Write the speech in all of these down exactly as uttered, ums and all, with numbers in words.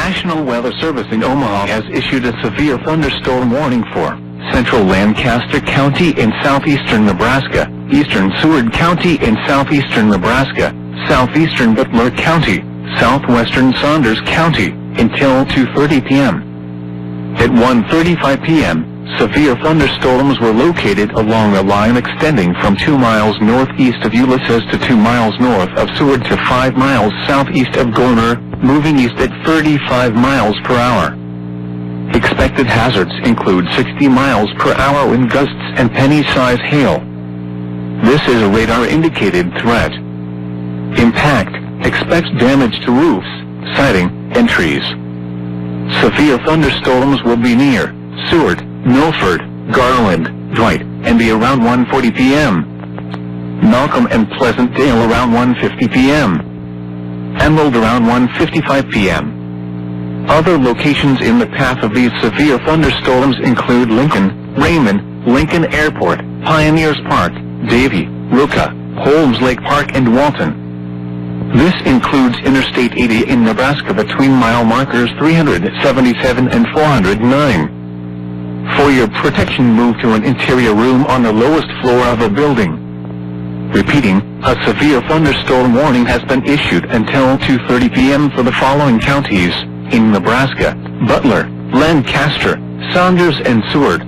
National Weather Service in Omaha has issued a severe thunderstorm warning for central Lancaster County in southeastern Nebraska, eastern Seward County in southeastern Nebraska, southeastern Butler County, southwestern Saunders County, until two thirty p m At one thirty-five p m, severe thunderstorms were located along a line extending from two miles northeast of Ulysses to two miles north of Seward to five miles southeast of Gorner, moving east at thirty-five miles per hour. Expected hazards include sixty miles per hour wind gusts and penny-size hail. This is a radar-indicated threat. Impact: expects damage to roofs, siding, and trees. Severe thunderstorms will be near Seward, Milford, Garland, Dwight, and be around one forty p m Malcolm and Pleasant Dale around one fifty p m Emerald around one fifty-five p m Other locations in the path of these severe thunderstorms include Lincoln, Raymond, Lincoln Airport, Pioneers Park, Davie, Ruka, Holmes Lake Park, and Walton. This includes Interstate eighty in Nebraska between mile markers three seventy-seven and four oh nine. For your protection, move to an interior room on the lowest floor of a building. Repeating, a severe thunderstorm warning has been issued until two thirty p m for the following counties in Nebraska: Butler, Lancaster, Saunders, and Seward.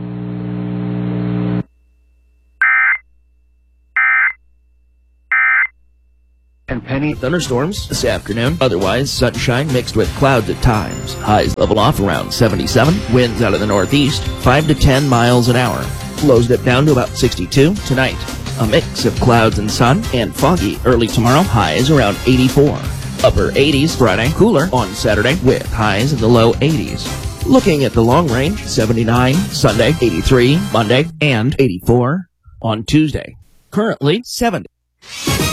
And Penny. Thunderstorms this afternoon. Otherwise, sunshine mixed with clouds at times. Highs level off around seventy-seven. Winds out of the northeast, five to ten miles an hour. Lows dip down to about sixty-two tonight. A mix of clouds and sun, and foggy early tomorrow. Highs around eighty-four. Upper eighties Friday. Cooler on Saturday with highs in the low eighties. Looking at the long range, seventy-nine Sunday, eighty-three Monday, and eighty-four on Tuesday. Currently seventy.